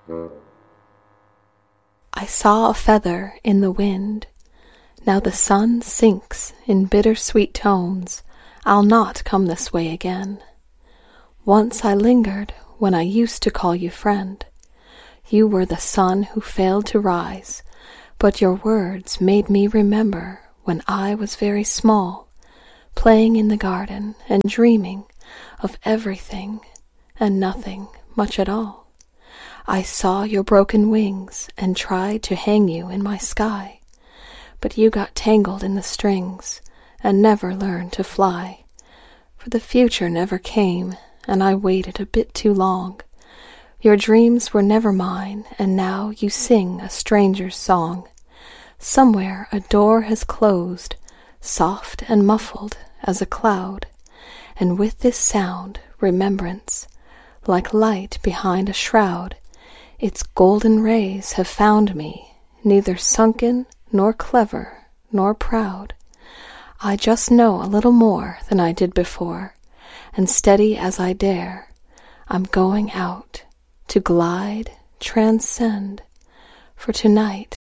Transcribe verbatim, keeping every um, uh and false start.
I saw a feather in the wind. Now the sun sinks in bitter-sweet tones. I'll not come this way again. Once I lingered when I used to call you friend. You were the sun who failed to rise, but your words made me remember when I was very small, playing in the garden and dreaming of everything and nothing much at all. I saw your broken wings and tried to hang you in my sky, but you got tangled in the strings and never learned to fly. For the future never came, and I waited a bit too long. Your dreams were never mine, and now you sing a stranger's song. Somewhere a door has closed, soft and muffled as a cloud, and with this sound, remembrance, like light behind a shroud, its golden rays have found me, neither sunken, nor clever, nor proud. I just know a little more than I did before, and steady as I dare, I'm going out to glide, transcend, for tonight